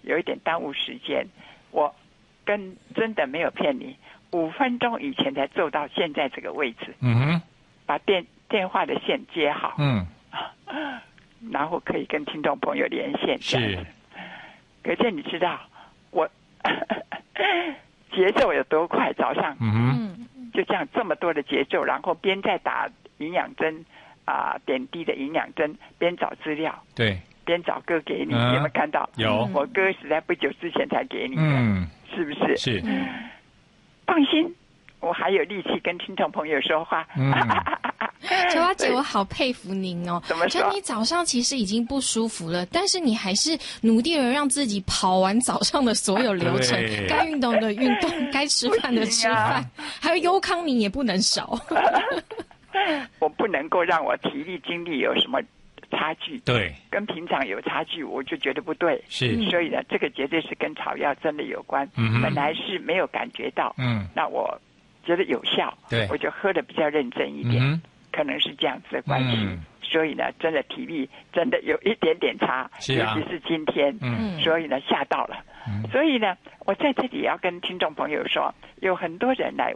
有一点耽误时间。我真的没有骗你，5分钟以前才坐到现在这个位置，把电话的线接好，然后可以跟听众朋友连线，是。可见你知道我节奏有多快，早上就这样这么多的节奏，然后边在打营养针点滴的营养针，边找资料，对，边找歌给你，有没有看到？有，我歌是在不久之前才给你的，是不是？是。放心，我还有力气跟听众朋友说话。 秋花姐，我好佩服您哦！ 怎么说？ 你早上其实已经不舒服了，但是你还是努力的让自己跑完早上的所有流程，该运动的运动，该吃饭的吃饭，还有优康你也不能少。 我不能够让我体力精力有什么差距，对，跟平常有差距，我就觉得不对。是，所以呢，这个绝对是跟草药真的有关。本来是没有感觉到，那我觉得有效，对，我就喝的比较认真一点。可能是这样子的关系，所以呢，真的体力真的有一点点差，尤其是今天，所以呢吓到了，所以呢，我在这里要跟听众朋友说，有很多人来